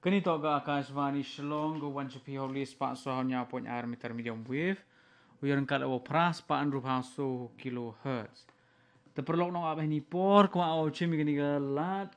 Ganito ga Akashvani Shillong go one chapi holy spot so nya point meter medium wave. Uyan kala wo pras pa andru so kilohertz. Te perlok nong abah ni por kwa au chimi gani ga lat